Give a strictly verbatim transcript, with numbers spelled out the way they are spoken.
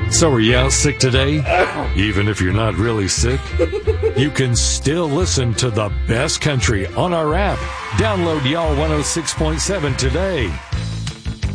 So are you out sick today? Even if you're not really sick, you can still listen to the best country on our app. Download Y'all one oh six point seven today.